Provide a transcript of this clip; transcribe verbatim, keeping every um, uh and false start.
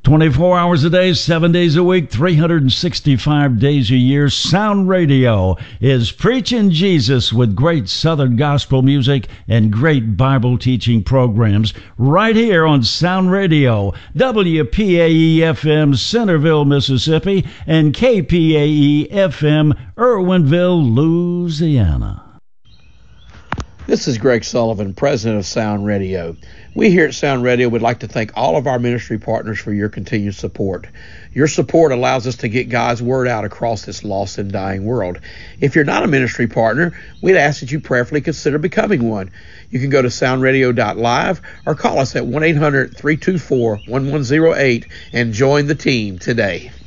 twenty-four hours a day, seven days a week, three hundred sixty-five days a year. Sound Radio is preaching Jesus with great Southern gospel music and great Bible teaching programs right here on Sound Radio, W P A E F M, Centerville, Mississippi, and K P A E F M, Irwinville, Louisiana. This is Greg Sullivan, president of Sound Radio. We here at Sound Radio would like to thank all of our ministry partners for your continued support. Your support allows us to get God's word out across this lost and dying world. If you're not a ministry partner, we'd ask that you prayerfully consider becoming one. You can go to sound radio dot live or call us at one eight hundred, three two four, one one zero eight and join the team today.